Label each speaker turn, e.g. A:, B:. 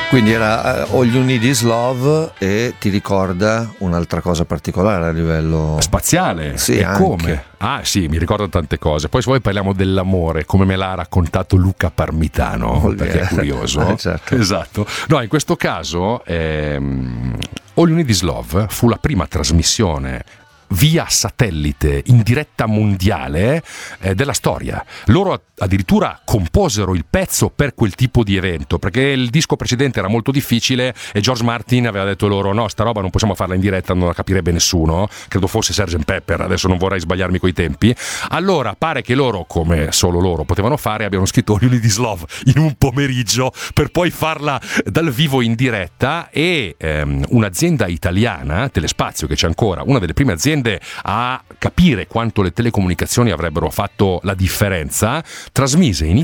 A: Quindi era All You Need Is Love, e ti ricorda un'altra cosa particolare a livello
B: spaziale?
A: Sì,
B: e
A: anche.
B: Come? Ah sì, mi ricordo tante cose. Poi se vuoi parliamo dell'amore, come me l'ha raccontato Luca Parmitano, perché è curioso.
A: Certo.
B: Esatto. No, in questo caso All You Need Is Love fu la prima trasmissione via satellite in diretta mondiale della storia. Loro addirittura composero il pezzo per quel tipo di evento, perché il disco precedente era molto difficile e George Martin aveva detto loro: no, sta roba non possiamo farla in diretta, non la capirebbe nessuno. Credo fosse Sgt. Pepper, adesso non vorrei sbagliarmi coi tempi. Allora pare che loro, come solo loro potevano fare, abbiano scritto All You Need Is Love in un pomeriggio per poi farla dal vivo in diretta, e un'azienda italiana, Telespazio, che c'è ancora, una delle prime aziende a capire quanto le telecomunicazioni avrebbero fatto la differenza, trasmise in